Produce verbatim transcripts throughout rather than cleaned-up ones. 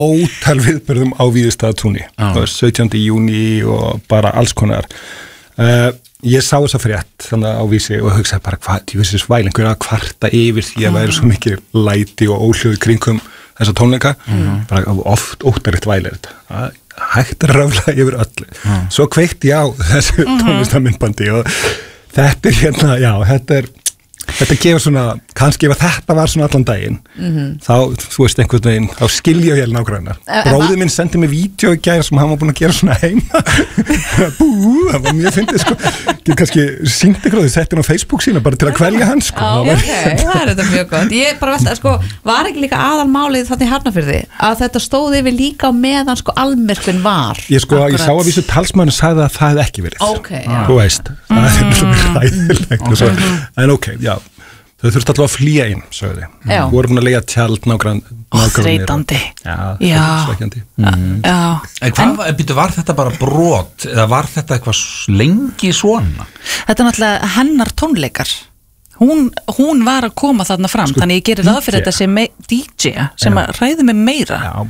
ótal viðburðum á Víðistaðatúni sautjánda júní og bara alls konar uh, ég sá þessa frétt þannig á Vísi og hugsaði bara hvað, ég vissi svæl einhverja að kvarta yfir því að væri svo mikið læti og óhljóð kringum þessa tónleika mm. bara oft óttaritt væl er þetta hægt að rafla yfir öllu mm. svo kveikti ég á þessu mm-hmm. tónlistarmyndbandi og þetta er hérna, já, þetta er þetta gefur svona, kannski ef þetta var svona allan daginn, mm-hmm. þá þú veist einhvern veginn, þá skilja ég nágrannar bróðið minn sendi mig vídeo í gær sem hann var búin að gera svona heima bú, það var mjög fyndið sko ég kannski sýndi ykkur á því setti hann á Facebook sína bara til að kvelja hann sko Á, ok, það er þetta mjög gott ég bara velta, sko, var ekki líka aðalmálið þannig í Hafnarfirði, að þetta stóði yfir líka á meðan sko almyrkvinn var ég sko, Akkurat. Ég sá að vísu talsmann sagði að það hefði ekki verið okay, þú veist, það er mm. svona ræðilegt okay. en ok, já þau þurftu alltaf að flýja inn, sögðu þið. Þú voru búin að leigja tjald nágrann. Ó, þreytandi. Já, já. Svekkjandi. Mm. Já. En hvað, en, býtu, var þetta bara brot, eða var þetta eitthvað lengi svona? Þetta er náttúrulega hennar tónleikar. Hún, hún var að koma þarna fram, sko, þannig ég gerir ráð fyrir þetta sem D J, sem já. Að ræði mig meira. Já.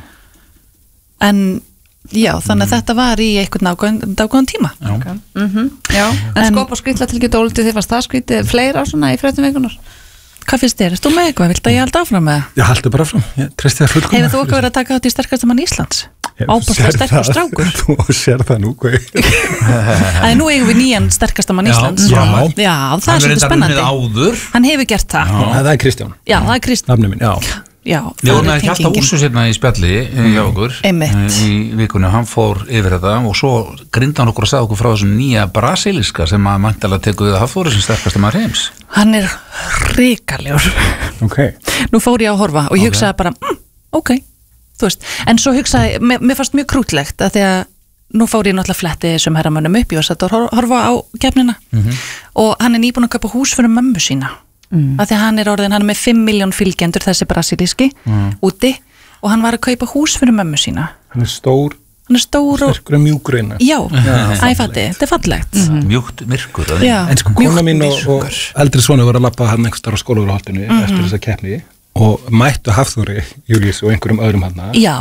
En... Já, þannig að mm. þetta var í einhvern dágóðan tíma. Já. Okay. Mm-hmm. Já. En, en skop og skrýtla til ekki dólítið þið fannst það skrýtið fleira svona í fréttum vikunar? Hvað finnst þér? Erst þú með eitthvað? Vilt að ég halda áfram með það? Já, haldi bara áfram. Ég treysti það fullkomlega. Hefur þú okkar verið að taka þetta í sterkasta mann Íslands? Ábúrslega sterkur strákur. Þú sér það nú, hvað? Það er nú eigum við nýjan sterkasta mann Íslands. Já. Já, það er svolítið spennandi. Hann hefur gert það. Það er Kristján. Já, það er Kristján. Nafni minn, já. Já, við vorum að Hjalta Úrsus hérna í spjalli hjá okkur Einmitt. Í vikunni, hann fór yfir þetta og svo grinda hann okkur að sagða okkur frá þessum nýja brasiliska sem að mæntalega tekur við að Hafþóri sem sterkasta maður heims. Hann er hrikalegur. Okay. Nú fór ég að horfa og ég hugsaði bara mm, ok, þú veist, en svo hugsaði mér, mér fannst mjög krútlegt að því að nú fór ég náttúrulega fletti þessum herramönnum upp, ég var satt að horfa á keppnina mm-hmm. og hann er nýbúin að kaupa hús fyrir mömmu sína. Mm. Af því að hann er orðin, hann er með fimm milljón fylgjendur þessi brasilíski mm. úti og hann var að kaupa hús fyrir mömmu sína. Hann er stór, hann er stór og sterkur og mjúkur innan. Já, æfatti, þetta er fallegt. Mm. Mjúkt myrkur. Já, en sko kona mín og, og eldri svona var að lappa hann einhvers þar á skólaverðarholtinu mm-hmm. eftir þessa keppni og mættu Hafþóri, Júlíus og einhverjum öðrum hann. Já.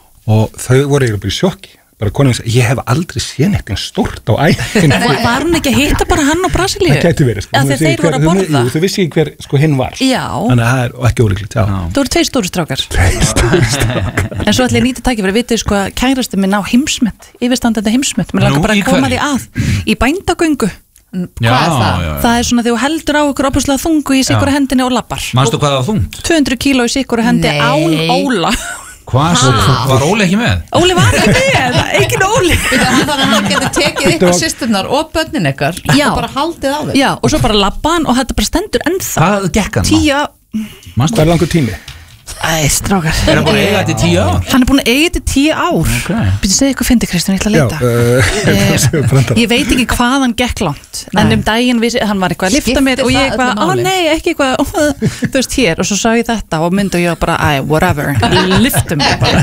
Og þau voru eiginlega bara í sjokki. Bara konan þess að ég hef aldrei séð neitt en stórt á æfinn. Var hún ekki að hitta bara hann á Brasilíu? Það gæti verið, sko. Að þeir hver, voru að borða? Þú vissi ekki hver sko hinn var. Já. Þannig að það er ekki ólíklegt, já. Það voru tveir stóri strákar. Tveir stóri strákar. En svo ætla ég nýta tæki fyrir að vita sko að kærasti minn á heimsmet, yfirstandandi heimsmet. Mér langar bara að koma því að. Í bændagöngu. Hvað er það? Já, já. Það er svona þegar þú heldur á okkur opuslega þungu í sikkur hendinni og lappar. Manstu hvað það var þungt? tvö hundruð kíló í sikkur hendi án Óla. Hvað? Var Óli ekki með? Óli var ekki með, ekki Óli. Þannig að hann getur tekið ykkur systurnar og börnin ykkar og bara haldið á þau. Já, og svo bara labba hann og þetta bara stendur ennþá. Hvað gekk hann? Tíu. Hvað er langur tími? Æ, strákar. Er hann búin að eiga þetta í tíu ár? Hann er búin að eiga þetta í tíu ár. Okay. Býttu segja eitthvað fyndi, Kristján, ég ætla að leita. Já, uh, ég veit ekki hvað hann gekk langt. Nei. En um daginn vissi, hann var eitthvað að lifta mér og ég eitthvað, ó nei, ekki eitthvað, þú veist hér. Og svo sá ég þetta og myndi og ég bara, æ, whatever. Liftum mér bara.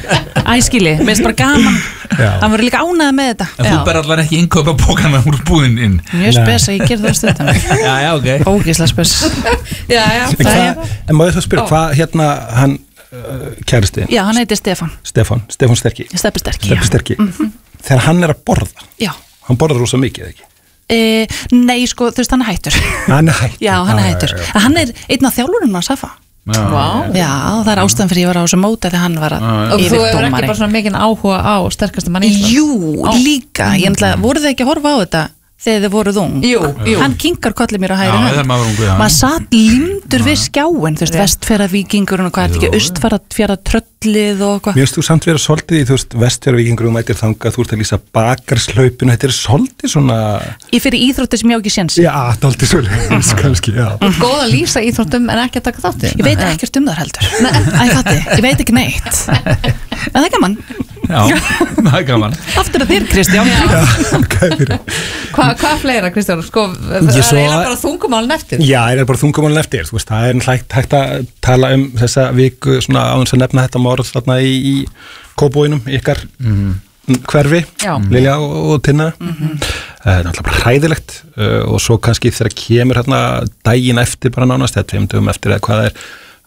Æ, skilji, mér finnst bara gaman. Já. Hann voru líka ánægð með þetta. En þú ber allar ekki innkaupa bókana úr búðin inn. Mjög spes að ég gerði það stundum. Já, já, ok. Ógeðslega spes. Já, já. En, hva, en má ég það spyrja, hvað hérna hann uh, kærasti? Já, hann heitir Stefán. Stefán, Stefán Sterki. Steppi Sterki. Steppi Sterki. Mm-hmm. Þegar hann er að borða. Já. Hann borðar rosa mikið, ekki? E, nei, sko, þú veist, hann er hættur. Hann er hættur. Já, hann er hættur. Ah, hann er einn af þjálfurinn á Safa. Já, wow. Já, það er ástæðan fyrir ég var á þessu móti þegar hann var að yfir dómari. Og þú hefur ekki bara svona mikinn áhuga á sterkasta mann Íslands? Jú, á. Líka, ég ætla, voru þið ekki að horfa á þetta þegar þið voruð ung? Jú, jú. Hann kinkar kollið mér á hægri hönd. Maður, ungu, maður satt limdur við skjáin, þú veist, vestfjaravíkingurinn og hvað er þetta ekki, austfjara tröllið og hvað. Mér finnst þú samt vera svolítið í, þú veist, vestfjaravíkingurinn mætir þangað, þú ert að lýsa bakarslaupinu, þetta er svolítið svona... Ég fyrir íþróttir sem ég á ekki séns. Já, dálítið svolítið, kannski, já. Góð að lýsa íþróttum en ekki að taka þátti. Ég veit ekkert um þar heldur. Æ, þátti, ég veit ekki neitt. En það er gaman. Já, það er gaman. Aftur að þér, Kristján. Hvað hva fleira, Kristján? Sko, það er eiginlega bara þungumálinn eftir. Já, það er bara þungumálinn eftir. Þú veist, það er hægt, hægt að tala um þessa viku, svona áðans að nefna þetta morð þarna í, í Kópavoginum, ykkar mm. hverfi, Lilja og, og Tinna. Mm-hmm. Það er náttúrulega bara hræðilegt uh, og svo kannski þegar kemur hérna daginn eftir bara nánast, eða tveim dögum eftir eða hvað það er,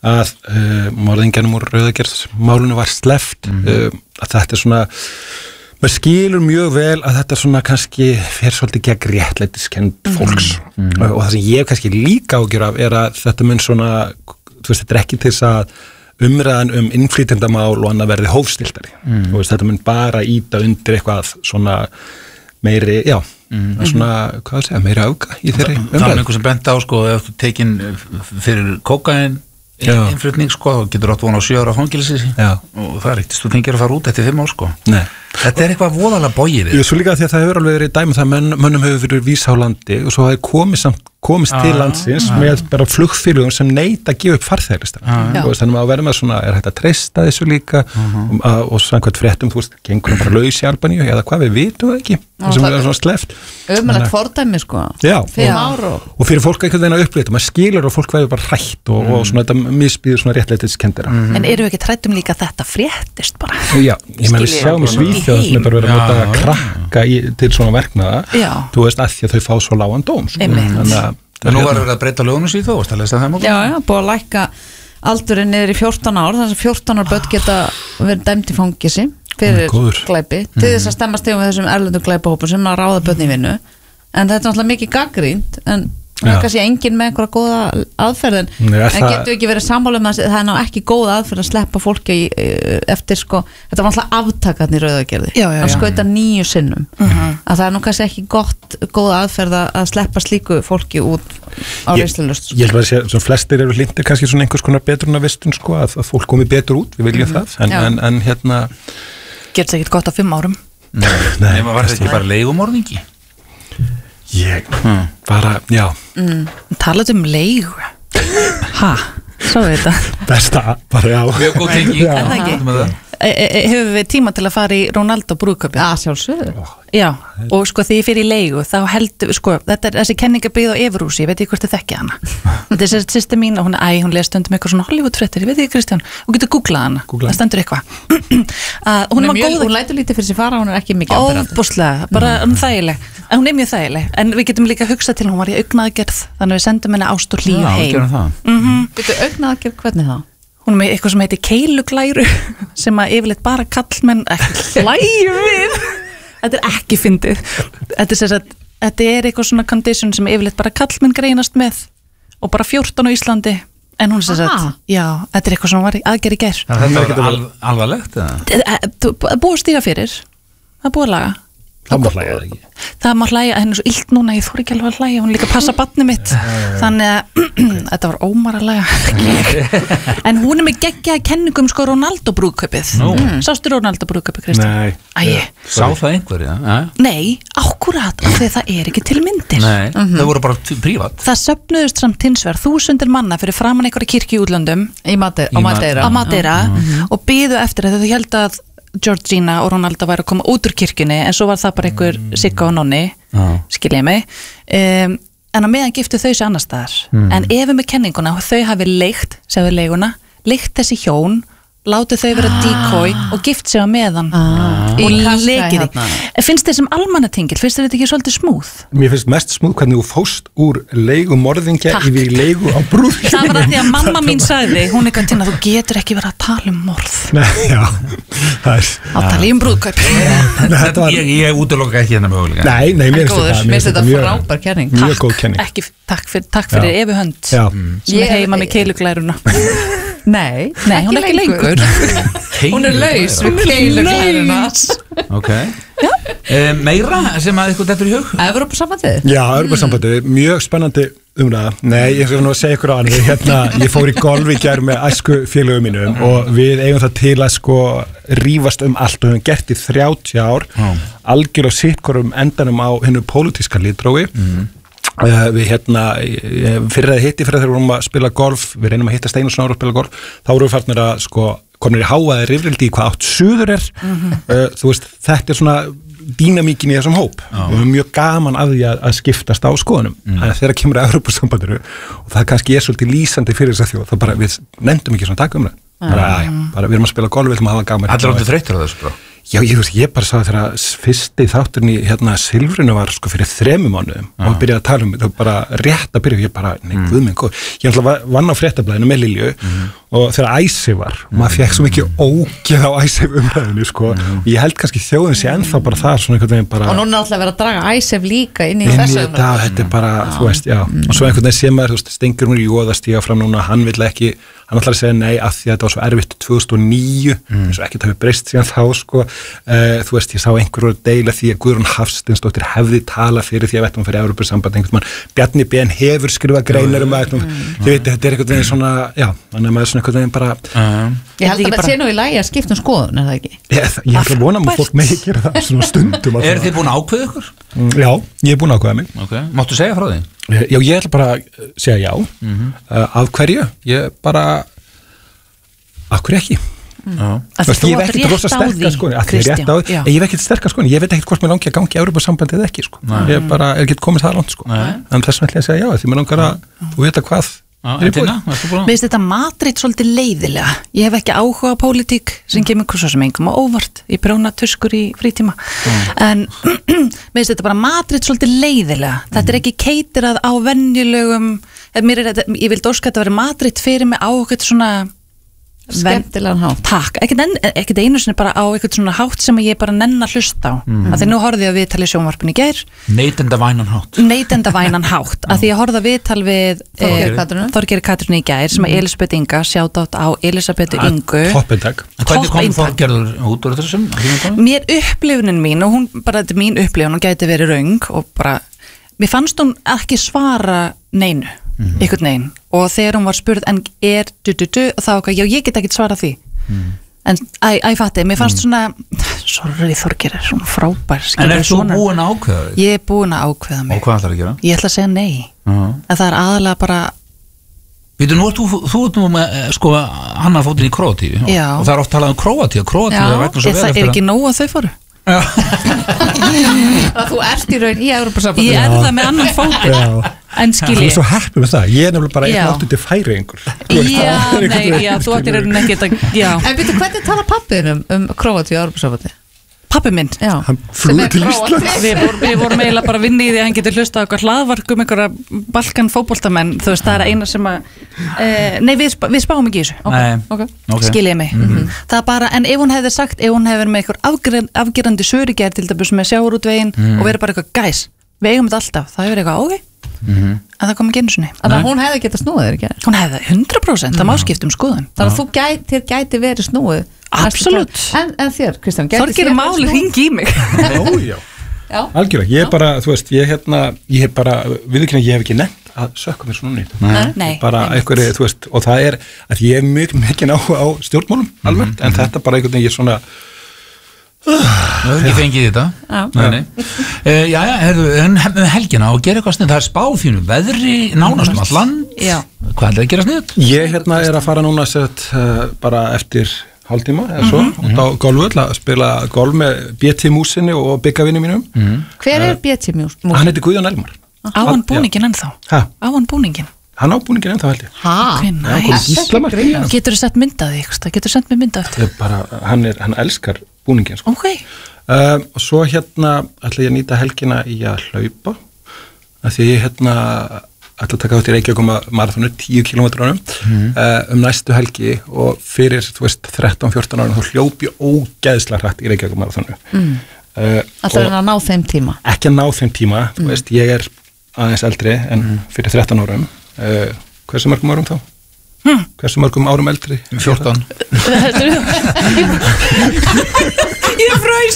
að uh, morðingjanum úr Rauðagerðs málunum var sleppt mm. uh, að þetta er svona maður skilur mjög vel að þetta svona kannski fer svolítið gegn réttlætiskend fólks mm. Mm. og það sem ég kannski líka ágjör af er að þetta mun svona, þú veist, þetta er ekki til þess að umræðan um innflytjendamál og annað verði hófstildari mm. og veist, þetta mun bara íta undir eitthvað svona meiri, já mm. svona, hvað að segja, meiri auka í þeirri umræð. Það er einhver sem bent á, sko, ef þú tekin fyrir kókain innflutning, sko, þá getur átt vona á sjö ára fangilsi og það er eitt, þú tengir að fara út eftir fimm ár, sko. Nei. Þetta er eitthvað voðalega bogið. Jú, svo líka því að það hefur alveg verið dæmi það menn, mönnum hefur verið vísa á landi og svo hefur komið, samt, komist ah, til landsins ah, með bara flugfélögum sem neita að gefa upp farþegarlista. Ah, og þannig að verða með svona, er hægt að treysta þessu líka uh -huh. og, og samkvæmt fréttum, þú veist, gengur bara laus í Albaníu eða hvað, við vitum það ekki, það sem er svona sleft. Ömulegt fordæmi, sko. Já, fyrir ár og... og fyrir fólk einhvern veginn að upplita, maður skilur og fólk verður bara hrætt og, mm. og svona þetta misbýður svona réttlætiskendira. Mm. En eru við ekki trættum líka þetta fréttist bara? Já, ég meðal við sjáum í Svíþjóð sem er bara verið að nota að krakka í, til svona verknaða, þú veist, að því að þau fá svo lágan dóm, sko. Þannig að En nú var verið að breyta lögunum síð þó, varst að lesa það múl? Já, já, búið að lækka aldurinn niður í fjórtán ár, þannig að fjórtán ár börn geta verið dæmd í fangisi fyrir glæpi, til þess að stemmast yfir með þessum erlendu glæpahópum sem að ráða börn í vinnu, en þetta er náttúrulega mikið gagnrýnt, en það er kannski enginn með einhverja góða aðferðin Nei, en það... getur ekki verið sammála um að það er ná ekki góð aðferð að sleppa fólki í, eftir sko, þetta var alltaf aftakarn í Rauðagerði, hann skauta nýju sinnum uh -huh. að það er nú kannski ekki gott góða aðferð að sleppa slíku fólki út á reynslulust. Ég held að það sé, flestir eru hlindir kannski svona einhvers konar betrunarvistun sko, að, að fólk komi betur út, við viljum uh -huh. það en, en, en hérna gerði það ekki gott á fimm árum? Nei, Nei maður var þetta ekki bara leigumorðingi? Ég, hmm. bara, já mm. Talað um leigu Ha, svo er þetta Besta, bara já Mjög góð tengi Er það ekki? Hefur við tíma til að fara í Ronaldo brúðkaupið? Já, sjálfsögðu Já, og sko því ég fyrir í leigu þá heldur, sko, þetta er þessi kenninga byggð á Everúsi, ég veit ekki hvort þið þekki hana þetta er þessi sýsti mín og hún, æ, hún les stundum eitthvað svona Hollywood-fréttir, ég veit ekki Kristján og getur googlað hana, Googla. Það stendur eitthvað uh, hún, hún, er mjög, hún lætur lítið fyrir sig fara, hún er ekki mikið óbúslega, bara um þægileg en hún er mjög þægileg, en við getum líka hugsað til hún var í augnaðgerð, þannig við sendum henni ást og hlýju heim mm-hmm. Getur augnaðgerð, hvernig það? Hún er með eitthvað sem heitir keiluglæru sem að yfirleitt bara kallmenn ekki hlæju við þetta er ekki fyndið þetta er, sagt, þetta er eitthvað svona condition sem yfirleitt bara kallmenn greinast með og bara fjórtán á Íslandi en hún er sagt, já, þetta er eitthvað sem var aðgerð í gær. Þetta er ekki al, alvarlegt? Það búið að stíga fyrir það búið að laga Það má hlæja það ekki Það má hlæja, henni er svo illt núna, ég þór ekki alveg að hlæja hún líka að passa barnið mitt þannig að þetta var ómar að hlæja en hún er með geggjaða kenningum sko Ronaldo brúðkaupið no. mm. Sástu Ronaldo brúðkaupið, Kristján? Nei Æ, Sá það einhverja? Ja. Nei, ákúrat, af því það er ekki til myndir Nei, mm-hmm. það voru bara prívat Það söfnuðust samt hinsver þúsundir manna fyrir framan einhverja kirkju í útlöndum Í Madeira, Madeira. Mm-hmm. og biðu eftir þetta, þau held að Georgina og Ronaldo væri að koma út úr kirkjunni en svo var það bara einhver Sigga og Nonni ah. skiljiði mig um, en á meðan giftu þau sér annar staðar mm. en ef við með kenninguna þau hafi leigt, segðu leiguna leigt þessi hjón, látið þau vera decoy og gift sig á meðan ah. og leikir því finnst þér sem almannatingil, finnst þér þetta ekki svolítið smúð? Mér finnst mest smúð hvernig þú fóst úr leigu morðingja yfir í leigu á brúðhjóni Það var að því að mamma mín sagði hún er gætinn að þú getur ekki verið að tala um morð Nei, já það er að tala um brúðkaup var... Ég, ég útiloka ekki hennar mögulega Nei, nei, mér finnst þetta frábær kenning Mjög góð kenning ekki, Takk fyrir, takk fyrir Evu Hönd mm. sem er heima með keiluglæruna Nei, Nei, hún er ekki lengur Hún er laus við keiluglæruna Ok um, Meira sem að eitthvað þetta er í hug? Evrópusambandið? Já, Evrópusambandið, mjög spennandi umræða Nei, ég skal nú að segja ykkur á hann hérna, ég fór í golf í gær með æsku félögum mínum og við eigum það til að sko rífast um allt og við hefum gert í þrjátíu ár mm. algjör og sittkorum endanum á hennu pólitíska litrói mm. Uh, við hérna fyrir að hitti fyrir að þegar við vorum að spila golf við reynum að hitta Steinu Snáru og spila golf þá vorum við farnir að sko komnir í háaði rifrildi í hvað átt suður er mm-hmm. uh, þú veist þetta er svona dýnamíkin í þessum hóp ah. og við erum mjög gaman að því að, að skiptast á skoðunum mm. þannig að þegar kemur að Evrópusambandinu og það kannski er svolítið lýsandi fyrir þess að þjóð þá bara við nefndum ekki svona taka um það bara, æ, bara við erum að spila golf við ætlum að hafa gaman Allir áttu þreyttur á þessu brá Já, ég, ég bara sá þegar fyrsti þátturinn í hérna Silfrinu var sko fyrir þremur mánuðum og hann byrjaði að tala um það bara rétt að byrja og ég bara, nei, guð minn góð ég ætla vann á fréttablaðinu með Lilju mm. og þegar Æsi var og maður fekk svo mikið ógeð á Æsi umræðinu sko mm. og ég held kannski þjóðin sé ennþá bara það svona einhvern veginn bara og núna alltaf verið að draga Æsi líka inn í inn þessu þetta, þetta er bara, já. Þú veist, já mm. og svo einhvern veginn sem maður, þú veist, Stengur mér jóða stíga fram núna, hann vill ekki hann ætlar að segja nei af því að þetta var svo erfitt tvö þúsund og níu mm. eins og ekkert hafi breyst síðan þá sko uh, þú veist, ég sá einhverjum deila því að Guðrún Hafsteinsdóttir hefði talað fyrir því að vettum fyrir Evrópusamband einhvern mann, Bjarni Ben hefur skrifað greinar um að mm. ég veit, þetta er einhvern veginn svona já, þannig að maður er svona einhvern veginn bara uh. Ég held að það sé nú í lagi að skipta um skoðun, er það ekki? Ég, ég ætla að vona að fólk megi gera það svona stundum Er þið búin að ákveða ykkur? Já, ég er búin að ákveða mig okay. Máttu segja frá því? Já, ég ætla bara að segja já mm-hmm. uh, af hverju, ég bara af hverju ekki mm. Vist, ég hef ekkert rosa sterkar skoðun ég hef ekkert sterkar skoðun, ég veit ekkert hvort mér langi að gangi í Evrópusambandið eða ekki sko. ég er bara, er ekkert komið það langt sko. en þess vegna ætla ég að segja já, því mér langar að þú veit að hvað Mér finnst þetta matrit svolítið leiðilega ég hef ekki áhuga á pólitík sem kemur svo sem engum á óvart ég prjóna tuskur í frítíma mm. en mér finnst þetta bara matrit svolítið leiðilega mm. þetta er ekki keitirað á venjulegum mér er þetta, ég vildi óska að þetta veri matrit fyrir mig á okkur svona skemmtilegan hátt takk, ekkert einu sinni bara á eitthvað svona hátt sem ég bara nenn að hlusta á mm. að því nú horfði ég að viðtali sjónvarpinu í gær neytendavænan hátt neytendavænan hátt, að því ég horfði að viðtal við Þorgerði Katrínu í gær sem að Elisabeth Inga, sjátátt á Elisabetu Ingu toppintak hvernig kom Þorgerður út úr þessum? Mér upplifunin mín og hún bara, þetta er mín upplifun og gæti verið röng og bara, mér fannst hún ekki svara neinu Mm. einhvern veginn og þegar hún var spurð en er du du du og þá ok, já ég get ekki svara því mm. en að ég fatti, mér fannst mm. svona sorry Þorgerður, svona frábær en er þú búin að ákveða því? Ég er búin að ákveða mig og hvað ætlar að gera? Ég ætla að segja nei uh-huh. en það er aðalega bara Býtu, nú ert þú, þú ert nú með sko annar fótinn í Króatíu og það er oft talað um Króatíu Króatíu er vegna svo vel eftir að er ekki nóg að þau fóru? að þú ert í raun í Evrópusambandinu ég er það með annan fótinn en skilji þú er svo heppið með það, ég er nefnilega bara einn áttu til færi einhver já, nei, já, þú ættir er nekkit að já. En byrju, hvernig tala pappiðin um, um Króatíu og Evrópusambandinu? Pappi minn, hann flúði til Íslands við, vor, við vorum eiginlega bara að vinna í því að hann getur hlusta á eitthvað hlaðvarp um einhverja Balkan fótboltamenn þú veist, það er eina sem að e, nei, við, spá, við spáum ekki í þessu okay. Okay. Okay. skiljiði mig mm-hmm. það er bara, en ef hún hefði sagt, ef hún hefði með einhver afgerandi, afgerandi söriger til dæmis með sjávarútveginn mm. og verið bara eitthvað gæs við eigum þetta alltaf, það hefur eitthvað ok Mm-hmm. en það kom ekki einu sinni Þannig að hún hefði getað snúið þér ekki? Hún hefði hundrað prósent, það má skipta um skoðun Þannig að þú gæti, gæti verið snúið Absolutt En, en þér, Kristján, gæti þér verið máli hringi í mig Ó, já, já. Algjörlega, ég er bara, þú veist, ég hérna ég hef bara, við ekki, ég hef ekki nefnt að sökka mér svona nýtt Nei, bara einhverju, þú veist, og það er að ég hef mjög mikið áhuga á stjórnmálum alveg, en þetta bara einhvern veginn ég svona Þú hefur ekki fengið þetta Nei, nei uh, Já, já, herðu, um helgina og gera eitthvað snið, það er spáð þínu veðri nánast um all land Já Hvað er það að gera snið? Ég hérna er að fara núna sett uh, bara eftir hálftíma eða svo, mm-hmm. út á golfvöll að spila golf með B T músinni og byggavinni mínum mm-hmm. Hver er B T músin? Hann heitir Guðjón Elmar Á hann búningin ennþá? Hæ? Á hann búningin? Hann á búningin ennþá held ég Hæ? Okay, Getur þú sett myndað því? Getur þú sett mig myndað eftir? Bara, hann, er, hann elskar búningin sko. Ok Um, og svo hérna ætla ég að nýta helgina í að hlaupa af því ég hérna ætla að taka þátt í Reykjavík marathonu tíu kílómetrar mm. uh, um næstu helgi og fyrir, þú veist, þrettán fjórtán ára þá hljóp ég ógeðslega hratt í Reykjavík marathonu mm. uh, Ætla að ná þeim tíma? Ekki að ná þeim tíma, mm. þú veist, ég er aðeins eldri en mm. fyrir þrettán árum uh, hversu mörgum árum þá? Hmm. Hversu mörgum árum eldri? fjórtán Ég fröys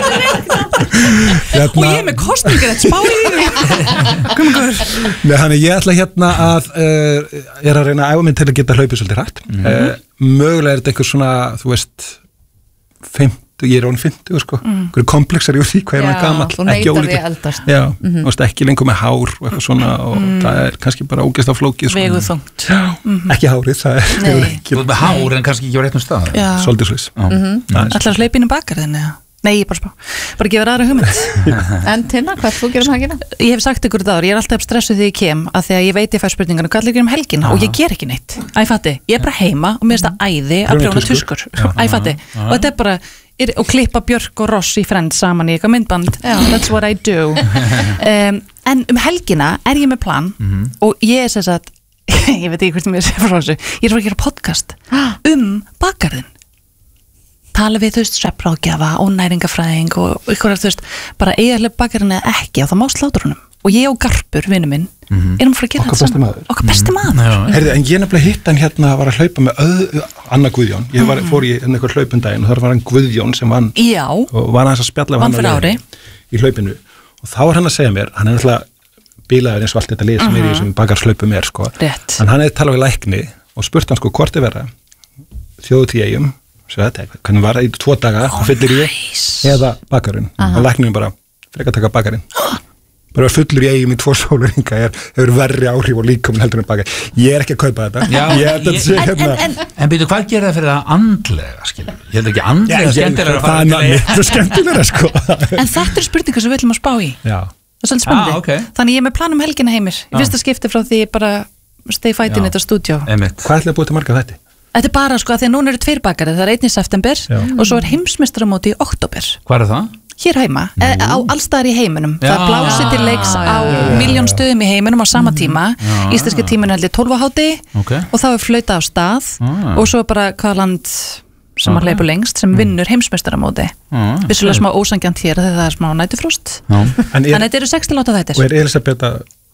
og ég er með kostningar að spá í því Þannig ég ætla hérna að uh, ég er að reyna að æfa mig til að geta hlaupið svolítið hratt mm. uh, mögulega er þetta einhver svona þú veist fimmtíu, ég er án fimmtíu sko mm. komplexar í því hvað er hann gamall ekki ólíkur Já, mm-hmm. og ekki lengur með hár og eitthvað svona og mm. það er kannski bara ógeðslega flókið sko. Veguð þungt mm-hmm. Ekki hárið, það er Þú ert með hár en kannski ekki á réttum stað Svolítið svis mm-hmm. Ætlar að hlaupa inn í bakarðinni? Nei, ég bara spá Bara gefa aðra hugmynd En Tinna, hvað þú gerum helgina? Ég hef sagt ykkur það áður, ég er alltaf stressuð þegar ég kem að því að ég veit ég fæ spurningar og hvað gerum helgina og ég ger ekki neitt Æ, fatti, ég er bara heima og mér finnst það æði að prjóna tuskur Æ, fatti, og þetta er bara er, og klippa Björk og Ross í Friends saman í eitthvað myndband. That's what I do. um, en um helgina er ég með plan mm-hmm. og ég er þess að ég veit ekki hvort mér sé frá þessu ég er að gera podcast um bakarinn tala við, þú veist, svefnráðgjafa og næringafræðing og ykkur, þú veist, bara eiginlega bakarinn eða ekki og það má slátur honum og ég og Garpur, vinnu minn, mm-hmm. erum að fara að gera okkar besti maður, okkar besti maður. Mm-hmm. Heyrðu, en ég nefnilega hitt hann hérna var að hlaupa með öð, Anna Guðjón ég var, fór í einhver hlaupundaginn og þar var hann Guðjón sem vann Já. og var hans að spjalla vann fyrir ári í hlaupinu og þá var hann að segja mér, hann er náttúrulega bílaður eins og allt þetta lið sem uh-huh. er í þessum bakarslaupu mér sko. En hann hefði talað við lækni og spurt hann sko hvort er vera þjóðutíð í Eyjum svo þetta, hvernig var það í tvo daga oh, fyllir í nice. Eða bakarinn uh-huh. og læknum bara, frekar taka bakarinn bara fullur í Eyjum í tvo sólaringa er, hefur verri áhrif og líkamann heldur en bakar ég er ekki að kaupa þetta Já, ég, ég, ég, hérna. En, en, en byrju, hvað gerir það fyrir það andlega skilur? Ég held ekki andlega skemmtilega það er náttúrulega skemmtilega sko En þetta er spurningar sem við viljum að spá í Já. Það er svolítið spennandi ah, okay. Þannig ég er með planum helgina heimir Í fyrsta skipti frá því bara stay fighting þetta stúdjó Hvað ætlaði að búið til marga þetta? Þetta er bara sko að því að núna eru tveir bakari Það er einn í september Já. Og svo er heimsmeistaramóti í október Hvað er það? Hér heima, e, á allstaðar í heiminum Já. Það blásið til leiks á miljón stöðum í heiminum á sama tíma Íslenski tíminn heldur tólf á hádegi okay. Og þá er flauta á stað ah. Og svo bara hvaða land sem að hleypa lengst sem vinnur heimsmeistaramóti ah, vissulega smá ósangjant hér þegar það er smá nætufrost en þetta eru sex til átta þættir og er Elisabeth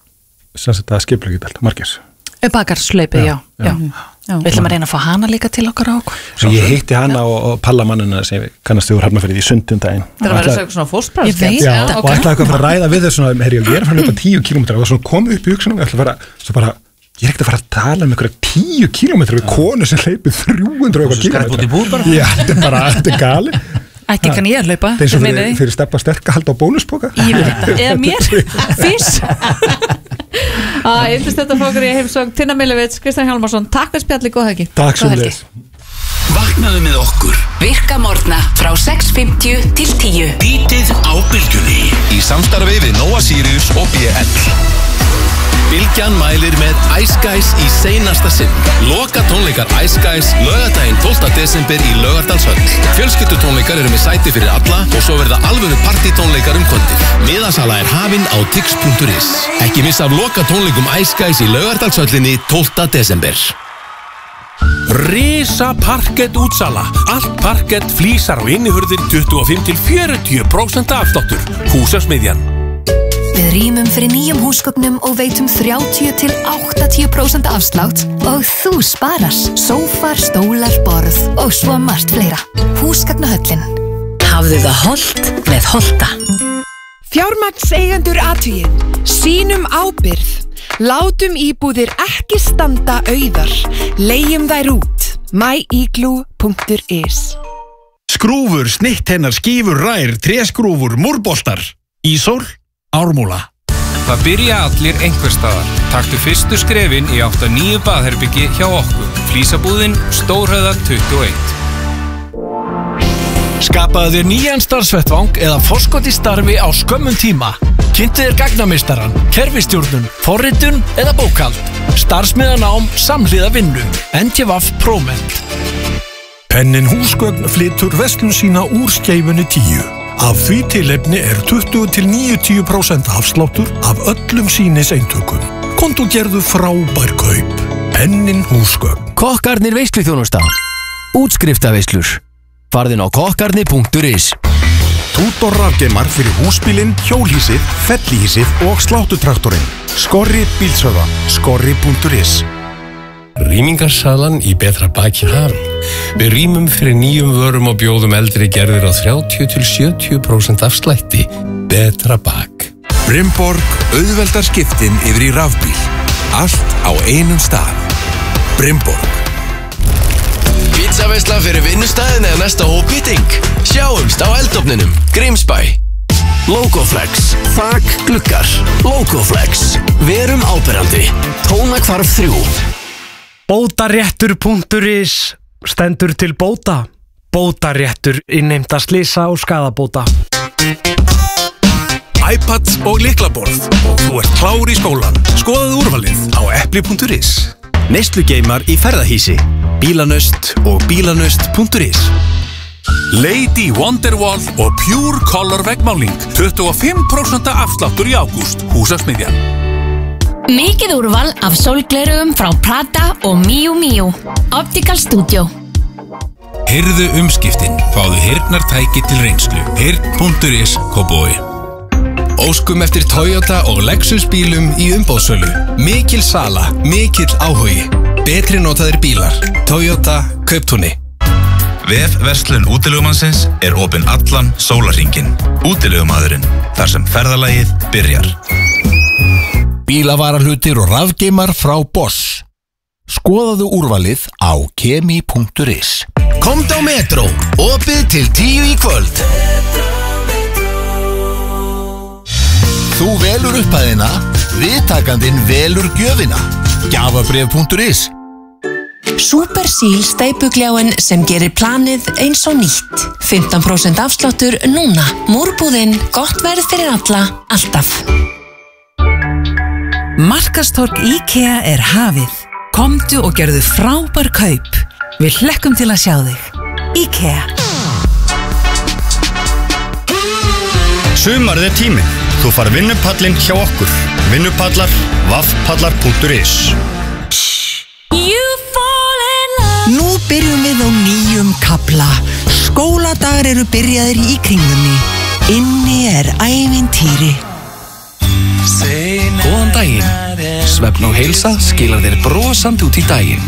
að skipla ekki alltaf margir bakarslaupi, já, já. já. já. Við ætlum að reyna að fá hana líka til okkar á Svo ég hitti hana og, og Pallamannina sem kannast þjóður Hafnarfirði í Sundundaginn Það var að vera svona fórspræð Ég veit Já, og ætlaði eitthvað að fara að ræða við þau svona, herri, ég er að fara að löpa tíu kílómetra og svona komið upp í hugsunum ég ætla að fara, svo bara ég er ekkert að fara að tala um einhverja tíu kílómetra við konu sem hleypið þrjú hundruð og eitthvað kílómetra Já, þetta er bara, þetta er gali Ekki kann ég að hlaupa Það er svo fyrir, fyrir steppa sterka hald á bónuspoka Eða mér, fyrst Ég finnst þetta fókur í heimsókn Tinna Millevits, Kristján Hjálmarsson Takk fyrir spjalli, góð helgi Takk svo leiðis Vaknaðu með okkur Virka morgna frá sex fimmtíu til tíu Bítið á Bylgjunni Í samstarfi við Nóa Sirius og B L Bylgjan mælir með Ice Guys í seinasta sinn. Loka tónleikar Ice Guys laugardaginn tólfta desember í Laugardalshöll. Fjölskyldutónleikar eru með sæti fyrir alla og svo verða alvöru partytónleikar um kvöldið. Miðasala er hafin á tix punktur is. Ekki missa af loka tónleikum Ice Guys í Laugardalshöllinni tólfta desember. Risa parkett útsala. Allt parkett, flísar og innihurðir tuttugu og fimm til fjörutíu prósent afsláttur. Húsasmiðjan. Við rýmum fyrir nýjum húsgögnum og veitum þrjátíu til áttatíu prósent afslátt og þú sparar. Sófar, stólar, borð og svo margt fleira. Húsgagnahöllin. Hafðu það hollt með Holta. Fjármagnseigendur athugið. Sýnum ábyrgð. Látum íbúðir ekki standa auðar. Leigjum þær út. my igloo punktur is Skrúfur, snittennar, skífur, rær, tréskrúfur, múrboltar. Ísól, Ármúla. Það byrja allir einhvers staðar. Taktu fyrstu skrefin í átt að nýju baðherbyggi hjá okkur. Flísabúðin, Stórhöfða tuttugu og eitt. Skapaðu þér nýjan starfsvettvang eða forskot í starfi á skömmum tíma. Kynntu þér gagnameistaran, kerfistjórnun, forritun eða bókhald. Starfsmiðanám, samhliða vinnu. N T V Próment. Pennin Húsgögn flytur verslun sína úr Skeifunni tíu. Af því tilefni er tuttugu til níutíu prósent afsláttur af öllum sýniseintökum. Kontu gerðu frábær kaup. Pennin Húsgögn. Kokkarnir veisluþjónusta. Útskriftarveislur. Farðin á kokkarnir punktur is. Tútor rafgeimar fyrir húsbílinn, hjólhýsið, fellihýsið og sláttutraktorinn. Skorri bílsöða. Skorri punktur is. Rýmingarsalan í betra baki hafin. Við rýmum fyrir nýjum vörum og bjóðum eldri gerðir á þrjátíu til sjötíu prósent afslætti. Betra bak. Brimborg auðveldar skiptin yfir í rafbíl. Allt á einum stað. Brimborg. Pizzaveisla fyrir vinnustæðin eða næsta hópýting. Sjáumst á eldofninum. Grímsbæ. Logoflex. Þak, gluggar. Logoflex. Verum áberandi. Tónakvarf þrjú. Bótaréttur punktur is stendur til bóta. Bótaréttur innheimta slysa og skaðabóta. iPad og lyklaborð og þú ert klár í skólan. Skoðaðu úrvalið á epli punktur is. Neyslugeimar í ferðahýsi. Bílanöst og bílanöst punktur is. Lady Wonderwall og Pure Color veggmáling tuttugu og fimm prósent afsláttur í ágúst. Húsasmiðjan. Mikið úrval af sólglerugum frá Prada og Miu Miu. Optical Studio. Heyrðu umskiptin, fáðu heyrnartæki til reynslu. heyrn punktur is Kópavogi. Óskum eftir Toyota og Lexus bílum í umboðssölu. Mikil sala, mikill áhugi. Betri notaðir bílar. Toyota Kauptúni. Vefverslun útilegumannsins er opinn allan sólarhringinn. Útilegumadurinn, þar sem ferðalagið byrjar. Bílavarahlutir og rafgeimar frá Bosch. Skoðaðu úrvalið á kemi punktur is. Komdu á Metro, opið til tíu í kvöld. Þú velur upphæðina, viðtakandinn velur gjöfina. Gjafabréf punktur is. Super Seal steypugljáin sem gerir planið eins og nýtt. fimmtán prósent afsláttur núna. Múrbúðinn, gott verð fyrir alla, alltaf. Markaðstorg IKEA er hafið. Komdu og gerðu frábær kaup. Við hlekkum til að sjá þig. IKEA. Sumarið er tíminn. Þú far vinnupallinn hjá okkur. Vinnupallar, vaffpallar punktur is. Nú byrjum við á nýjum kafla. Skóladagar eru byrjaðir í kringlunni. Inni er ævintýri. Góðan daginn. Svefn og heilsa skilar þér brosandi út í daginn.